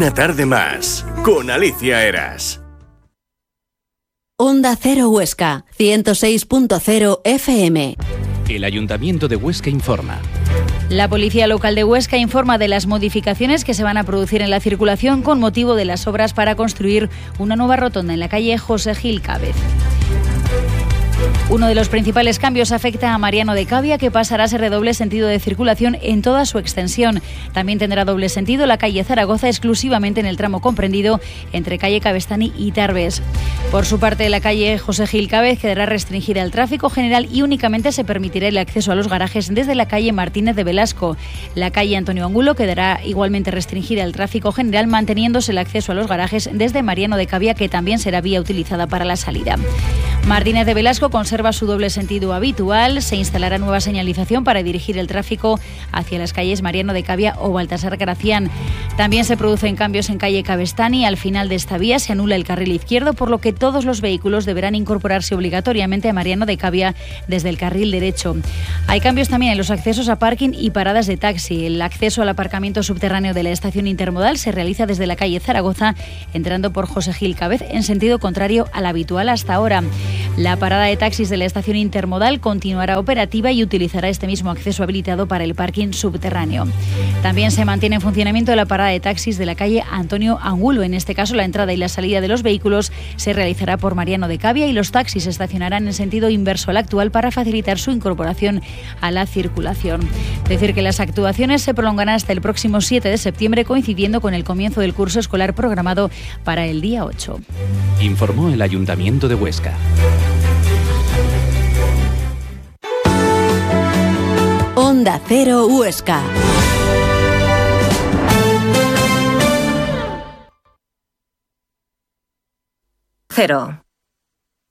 Una tarde más, con Alicia Eras. Onda Cero Huesca, 106.0 FM. El Ayuntamiento de Huesca informa. La Policía Local de Huesca informa de las modificaciones que se van a producir en la circulación con motivo de las obras para construir una nueva rotonda en la calle José Gil Cávez. Uno de los principales cambios afecta a Mariano de Cavia, que pasará a ser de doble sentido de circulación en toda su extensión. También tendrá doble sentido la calle Zaragoza, exclusivamente en el tramo comprendido entre calle Cabestany y Tarbes. Por su parte, la calle José Gil Cávez quedará restringida al tráfico general y únicamente se permitirá el acceso a los garajes desde la calle Martínez de Velasco. La calle Antonio Angulo quedará igualmente restringida al tráfico general, manteniéndose el acceso a los garajes desde Mariano de Cavia, que también será vía utilizada para la salida. Martínez de Velasco conserva su doble sentido habitual. Se instalará nueva señalización para dirigir el tráfico hacia las calles Mariano de Cavia o Baltasar Gracián. También se producen cambios en calle Cabestany. Al final de esta vía se anula el carril izquierdo, por lo que todos los vehículos deberán incorporarse obligatoriamente a Mariano de Cavia desde el carril derecho. Hay cambios también en los accesos a parking y paradas de taxi. El acceso al aparcamiento subterráneo de la estación intermodal se realiza desde la calle Zaragoza, entrando por José Gil Cávez en sentido contrario al habitual hasta ahora. La parada de taxis de la estación intermodal continuará operativa y utilizará este mismo acceso habilitado para el parking subterráneo. También se mantiene en funcionamiento la parada de taxis de la calle Antonio Angulo. En este caso, la entrada y la salida de los vehículos se realizará por Mariano de Cavia y los taxis estacionarán en sentido inverso al actual para facilitar su incorporación a la circulación. Decir que las actuaciones se prolongarán hasta el próximo 7 de septiembre, coincidiendo con el comienzo del curso escolar programado para el día 8. Informó el Ayuntamiento de Huesca. Onda Cero Huesca. Cero.